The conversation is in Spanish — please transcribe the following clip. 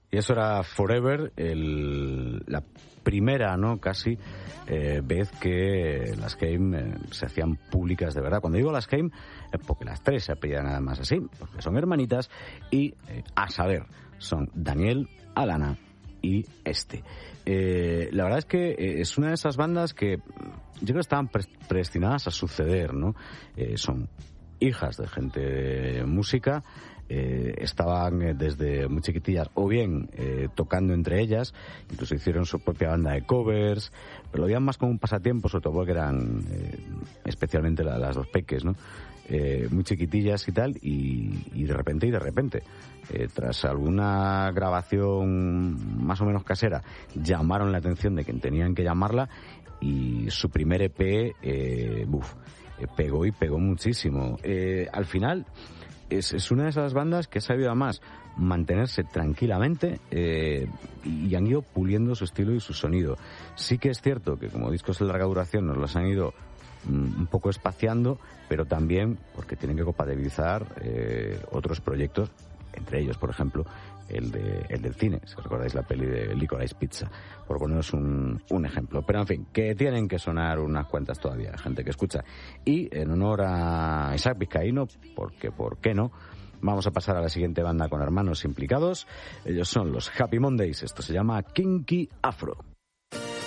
Y eso era Forever, la primera, ¿no?, casi vez que las Haim se hacían públicas de verdad. Cuando digo las Haim es porque las tres se apellidan nada más así, porque son hermanitas y, a saber, son Daniel, Alana y La verdad es que es una de esas bandas que yo creo que estaban predestinadas a suceder, ¿no? Son hijas de gente de música. Estaban desde muy chiquitillas o bien tocando entre ellas, incluso hicieron su propia banda de covers, pero lo veían más como un pasatiempo, sobre todo porque eran especialmente las dos peques, ¿no? Muy chiquitillas y tal, y de repente tras alguna grabación más o menos casera llamaron la atención de quien tenían que llamarla, y su primer EP pegó y pegó muchísimo. Al final es una de esas bandas que ha sabido además mantenerse tranquilamente y han ido puliendo su estilo y su sonido. Sí que es cierto que como discos de larga duración nos los han ido un poco espaciando, pero también porque tienen que compatibilizar otros proyectos, entre ellos, por ejemplo, el del cine, si recordáis la peli de Licorice Pizza, por poneros un ejemplo. Pero en fin, que tienen que sonar unas cuantas todavía, gente que escucha. Y en honor a Isaac Vizcaíno, porque ¿por qué no?, vamos a pasar a la siguiente banda con hermanos implicados. Ellos son los Happy Mondays. Esto se llama Kinky Afro.